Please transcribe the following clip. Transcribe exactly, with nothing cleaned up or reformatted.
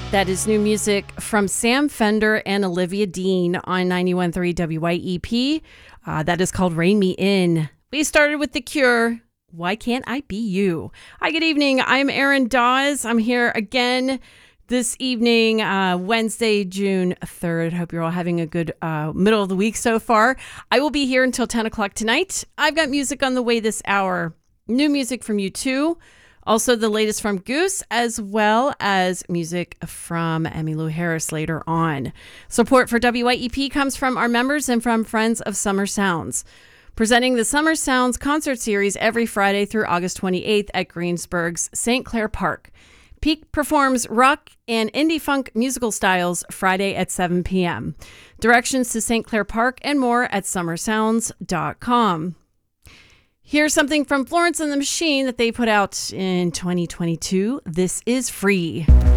That is new music from Sam Fender and Olivia Dean on ninety-one point three W Y E P. Uh, that is called Rein Me In. We started with The Cure. Why Can't I Be You? Hi, good evening. I'm Erin Dawes. I'm here again this evening, uh, Wednesday, June third. Hope you're all having a good uh, middle of the week so far. I will be here until ten o'clock tonight. I've got music on the way this hour. New music from U two. Also, the latest from Goose, as well as music from Emmylou Harris later on. Support for W Y E P comes from our members and from Friends of Summer Sounds. Presenting the Summer Sounds concert series every Friday through August twenty-eighth at Greensburg's Saint Clair Park. Peak performs rock and indie funk musical styles Friday at seven p.m. Directions to Saint Clair Park and more at summer sounds dot com. Here's something from Florence and the Machine that they put out in twenty twenty-two. This is Free.